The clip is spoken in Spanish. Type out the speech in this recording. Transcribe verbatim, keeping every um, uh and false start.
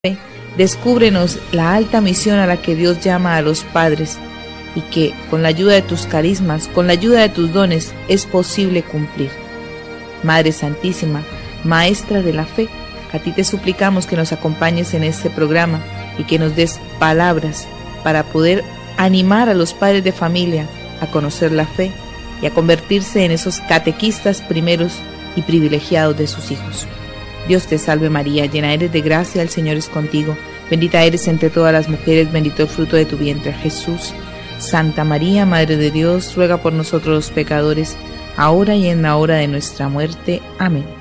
Descúbrenos la alta misión a la que Dios llama a los padres y que, con la ayuda de tus carismas, con la ayuda de tus dones, es posible cumplir. Madre Santísima, Maestra de la Fe, a ti te suplicamos que nos acompañes en este programa y que nos des palabras para poder animar a los padres de familia a conocer la fe y a convertirse en esos catequistas primeros y privilegiados de sus hijos. Dios te salve María, llena eres de gracia, el Señor es contigo, bendita eres entre todas las mujeres, bendito el fruto de tu vientre, Jesús. Santa María, Madre de Dios, ruega por nosotros los pecadores, ahora y en la hora de nuestra muerte. Amén.